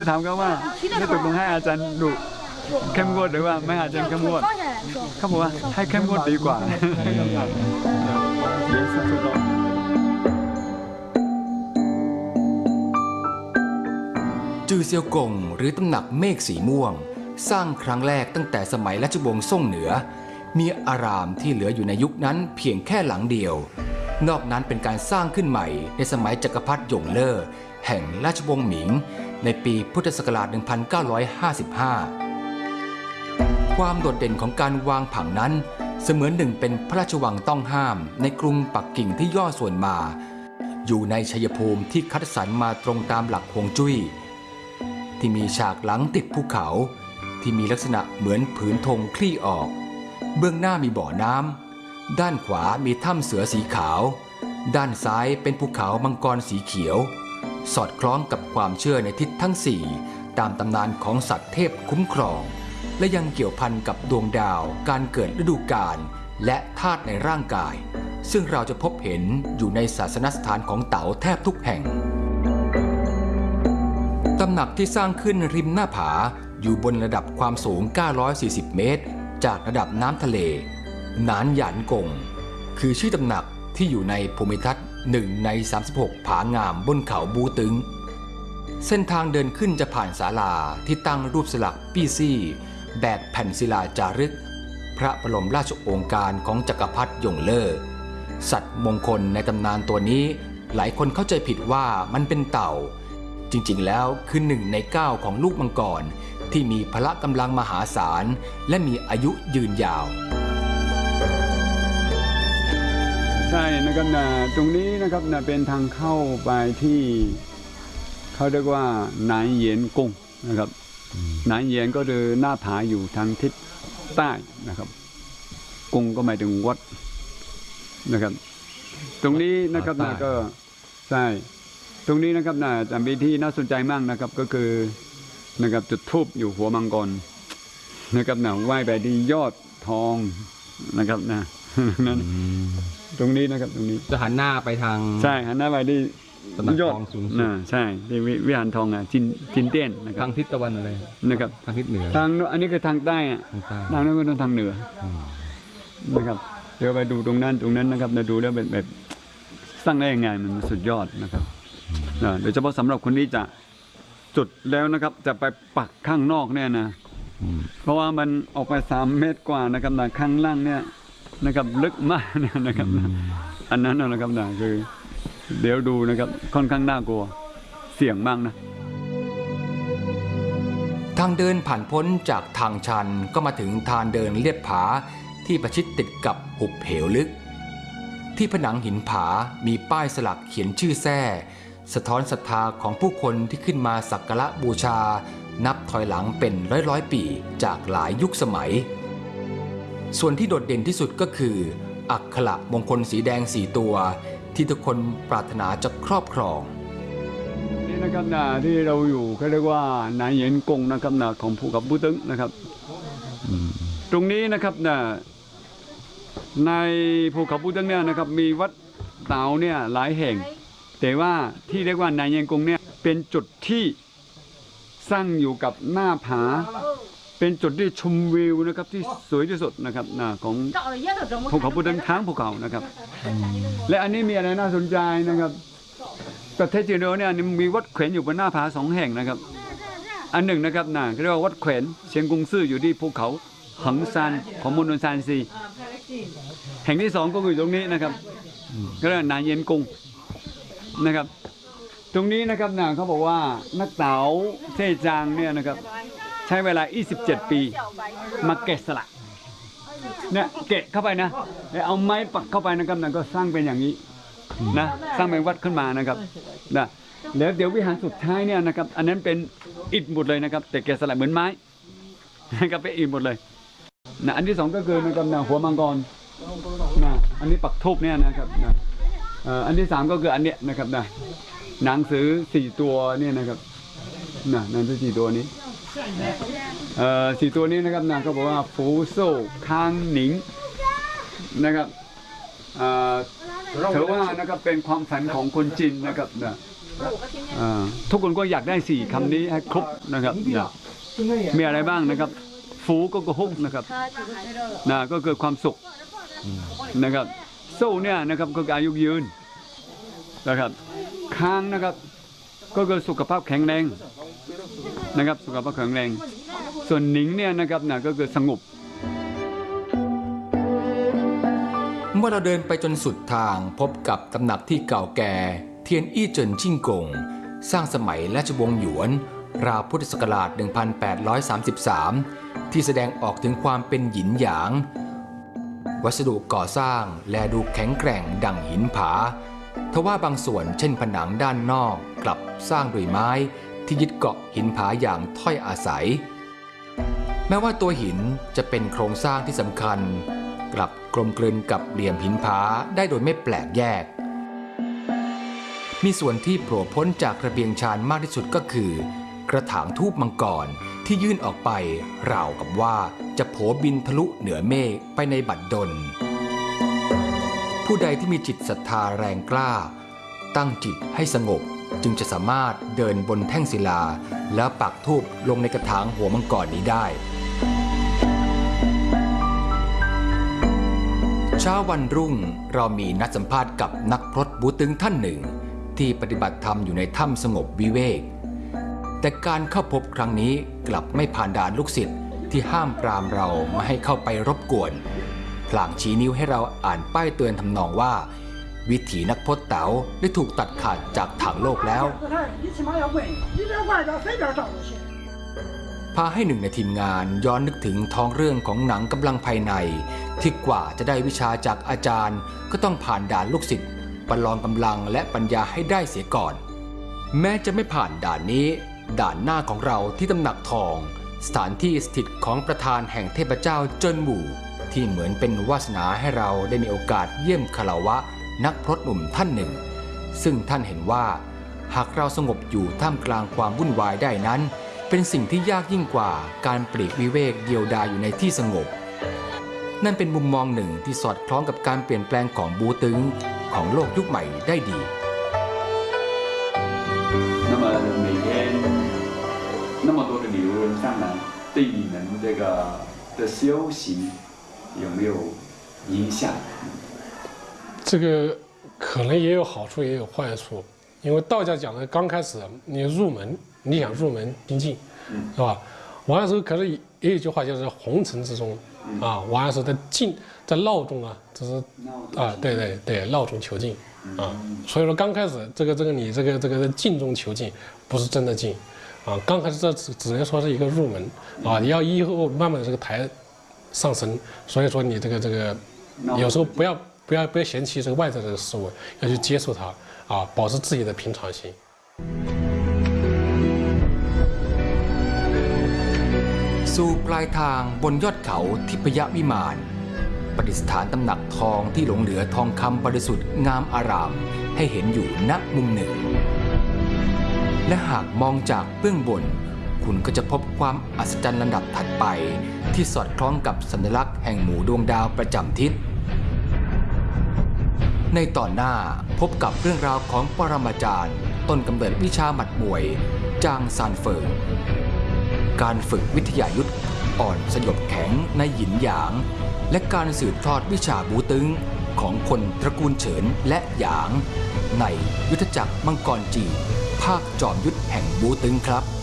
ถามเขาว่าได้ตกลงให้อาจารย์ดุเข้มงวดหรือว่าไม่อาจารย์เข้มงวดเขาบอกว่าให้เข้มงวดดีกว่าจือเซียวกงหรือตำหนักเมฆสีม่วงสร้างครั้งแรกตั้งแต่สมัยราชวงศ์ซ่งเหนือมีอารามที่เหลืออยู่ในยุคนั้นเพียงแค่หลังเดียวนอกนั้นเป็นการสร้างขึ้นใหม่ในสมัยจักรพรรดิหยงเล่อแห่งราชวงศ์หมิงในปีพุทธศักราช 1955 ความโดดเด่นของการวางผังนั้นเสมือนหนึ่งเป็นพระราชวังต้องห้ามในกรุงปักกิ่งที่ย่อส่วนมาอยู่ในชัยภูมิที่คัดสรรมาตรงตามหลักฮวงจุ้ยที่มีฉากหลังติดภูเขาที่มีลักษณะเหมือนผืนธงคลี่ออกเบื้องหน้ามีบ่อน้ำด้านขวามีถ้ำเสือสีขาวด้านซ้ายเป็นภูเขามังกรสีเขียวสอดคล้องกับความเชื่อในทิศทั้งสี่ตามตำนานของสัตว์เทพคุ้มครองและยังเกี่ยวพันกับดวงดาวการเกิดฤดูกาลและธาตุในร่างกายซึ่งเราจะพบเห็นอยู่ในศาสนสถานของเต๋าแทบทุกแห่งตำหนักที่สร้างขึ้นริมหน้าผาอยู่บนระดับความสูง 940 เมตรจากระดับน้ำทะเลหนานหยานกงคือชื่อตำหนักที่อยู่ในภูมิทัศน์1 ใน 36 ผางามบนเขาบูตึงเส้นทางเดินขึ้นจะผ่านศาลาที่ตั้งรูปสลักปี้ซี่แบกแผ่นศิลาจารึกพระบรมราชโองการของจักรพรรดิหยงเล่อสัตว์มงคลในตำนานตัวนี้หลายคนเข้าใจผิดว่ามันเป็นเต่าจริงๆแล้วคือ1 ใน 9ของลูกมังกรที่มีพละกำลังมหาศาลและมีอายุยืนยาวใช่นะครับนะตรงนี้นะครับนะเป็นทางเข้าไปที่เขาเรียกว่าหนานเหยียนกงนะครับหนานเหยียนก็คือหน้าผาอยู่ทางทิศใต้นะครับกงก็หมายถึงวัดนะครับตรงนี้นะครับนะก็ใช่ตรงนี้นะครับนะจะมีที่น่าสนใจมากนะครับก็คือนะครับจุดธูปอยู่หัวมังกรนะครับนะไหว้ไปที่ยอดทองนะครับนะนั่นตรงนี้นะครับตรงนี้จะหันหน้าไปทางใช่หันหน้าไปที่ยอดทองสูงสุดใช่ที่วิหารทองจินเตี้ยนนะครับทางทิศตะวันอะไรนะครับทางทิศเหนือทางอันนี้คือทางใต้อะทางนั้นก็ทางเหนือนะครับเดี๋ยวไปดูตรงนั้นนะครับมาดูแล้วแบบสร้างได้ยังไงมันสุดยอดนะครับโดยเฉพาะสำหรับคนที่จะจุดแล้วนะครับจะไปปักข้างนอกเนี่ยนะเพราะว่ามันออกไป3 เมตรกว่านะครับนะข้างล่างเนี่ยนะครับลึกมากนะครับอันนั้นนะครับนะคือเดี๋ยวดูนะครับค่อนข้างน่ากลัวเสี่ยงมากนะทางเดินผ่านพ้นจากทางชันก็มาถึงทางเดินเลียบผาที่ประชิดติดกับหุบเหวลึกที่ผนังหินผามีป้ายสลักเขียนชื่อแท้สะท้อนศรัทธาของผู้คนที่ขึ้นมาสักการะบูชานับถอยหลังเป็นร้อยปีจากหลายยุคสมัยส่วนที่โดดเด่นที่สุดก็คืออักขระมงคลสีแดง4 ตัวที่ทุกคนปรารถนาจะครอบครองนี่นะครับนะที่เราอยู่เขาเรียกว่าหนานเหยียนกงนะครับนะของภูเขาบูตึงนะครับตรงนี้นะครับนะในภูเขาบูตึงเนี่ยนะครับมีวัดเต๋าเนี่ยหลายแห่งแต่ว่าที่เรียกว่าหนานเหยียนกงเนี่ยเป็นจุดที่สร้างอยู่กับหน้าผาเป็นจุดที่ชมวิวนะครับที่สวยที่สุดนะครับของภูเขาบูตึงทั้งภูเขานะครับและอันนี้มีอะไรน่าสนใจนะครับประเทศจีนเราเนี่ยมีวัดแขวนอยู่บนหน้าผา2 แห่งนะครับอันหนึ่งนะครับเรียกว่าวัดแขวนเชียงกงซื่ออยู่ที่ภูเขาหังซานของมณฑลซานซีแห่งที่2ก็อยู่ตรงนี้นะครับก็เรียกหนานเหยียนกงนะครับตรงนี้นะครับเขาบอกว่านักเต๋าเซ่จางเนี่ยนะครับใช้เวลา27 ปีมาแกะสลักเนี่ยแกะเข้าไปนะแล้วเอาไม้ปักเข้าไปนะครับก็สร้างเป็นอย่างนี้นะสร้างเป็นวัดขึ้นมานะครับนะแล้วเดี๋ยววิหารสุดท้ายเนี่ยนะครับอันนั้นเป็นอิฐหมดเลยนะครับแต่แกะสลักเหมือนไม้นะครับเป็นอิฐหมดเลยนะอันที่2ก็คือนะครับหัวมังกรนะอันนี้ปักทูบเนี่ยนะครับนะอันที่3ก็คืออันเนี้ยนะครับนะหนังสือ4 ตัวเนี่ยนะครับนะหนังสือ4 ตัวนี้4 ตัวนี้นะครับเขาบอกว่าฟูโซ่ค้างหนิงนะครับถือว่านะครับเป็นความฝันของคนจีนนะครับทุกคนก็อยากได้4คำนี้ให้ครบนะครับมีอะไรบ้างนะครับฟูก็ฮกนะครับก็คือความสุขนะครับโซ่เนี่ยนะครับก็คืออายุยืนนะครับค้างนะครับก็คือสุขภาพแข็งแรงนะครับสุขภาพแข็งแรงส่วนหนิงเนี่ยนะครับก็คือสงบเมื่อเราเดินไปจนสุดทางพบกับตำหนักที่เก่าแก่เทียนอี้เจินจิ้งกงสร้างสมัยราชวงศ์หยวนราวพุทธศักราช 1833 ที่แสดงออกถึงความเป็นหยินหยาง วัสดุก่อสร้างแลดูแข็งแกร่งดั่งหินผาทว่าบางส่วนเช่นผนังด้านนอกกลับสร้างด้วยไม้ที่ยึดเกาะหินผาอย่างถ้อยอาศัยแม้ว่าตัวหินจะเป็นโครงสร้างที่สำคัญกลับกลมกลืนกับเหลี่ยมหินผาได้โดยไม่แปลกแยกมีส่วนที่โผล่พ้นจากระเบียงชานมากที่สุดก็คือกระถางทูปมังกรที่ยื่นออกไปราวกับว่าจะโผบินทะลุเหนือเมฆไปในบัดดลผู้ใดที่มีจิตศรัทธาแรงกล้าตั้งจิตให้สงบจึงจะสามารถเดินบนแท่งศิลาแล้วปักธูปลงในกระถางหัวมังกรนี้ได้เช้าวันรุ่งเรามีนัดสัมภาษณ์กับนักพรตบูตึงท่านหนึ่งที่ปฏิบัติธรรมอยู่ในถ้ำสงบวิเวกแต่การเข้าพบครั้งนี้กลับไม่ผ่านด่านลูกศิษย์ที่ห้ามปรามเราไม่ให้เข้าไปรบกวนพลางชี้นิ้วให้เราอ่านป้ายเตือนทำนองว่าวิถีนักพจน์เต๋าได้ถูกตัดขาดจากทางโลกแล้วพาให้หนึ่งในทีมงานย้อนนึกถึงท้องเรื่องของหนังกำลังภายในที่กว่าจะได้วิชาจากอาจารย์ก็ต้องผ่านด่านลูกศิษย์ประลองกำลังและปัญญาให้ได้เสียก่อนแม้จะไม่ผ่านด่านนี้ด่านหน้าของเราที่ตำหนักทองสถานที่สถิตของประธานแห่งเทพเจ้าเจิ้นหมู่ที่เหมือนเป็นวาสนาให้เราได้มีโอกาสเยี่ยมคารวะนักพรตหนุ่มท่านหนึ่งซึ่งท่านเห็นว่าหากเราสงบอยู่ท่ามกลางความวุ่นวายได้นั้นเป็นสิ่งที่ยากยิ่งกว่าการปลีกวิเวกเดียวดายอยู่ในที่สงบนั่นเป็นมุมมองหนึ่งที่สอดคล้องกับการเปลี่ยนแปลงของบูตึงของโลกยุคใหม่ได้ดี那么每天那么多的旅游人上来，对你们这个的修行有没有影响？ 这个可能也有好处，也有坏处。因为道家讲的，刚开始你入门，你想入门精进，是吧？王安石可是也有一句话，就是红尘之中王安石的进在闹中只是对，闹中求进所以说刚开始你这个进中求进，不是真的进刚开始这只能说是一个入门你要以后慢慢的这个抬上升，所以说你这个有时候不要嫌弃这个外在的事物，要去接受它保持自己的平常心。 สู่ปลายทางบนยอดเขาทิพยวิมานประดิษฐานตำหนักทองที่หลงเหลือทองคำบริสุทธิ์งามอารามให้เห็นอยู่ณมุมหนึ่งและหากมองจากเบื้องบนคุณก็จะพบความอัศจรรย์ลำดับถัดไปที่สอดคล้องกับสัญลักษณ์แห่งหมู่ดวงดาวประจำทิศในตอนหน้าพบกับเรื่องราวของปรมาจารย์ต้นกำเนิดวิชาหมัดมวยจางซานเฟิงการฝึกวิทยายุทธอ่อนสยบแข็งในหยินหยางและการสืบทอดวิชาบูตึงของคนตระกูลเฉินและหยางในยุทธจักรมังกรจีนภาคจอมยุทธแห่งบูตึงครับ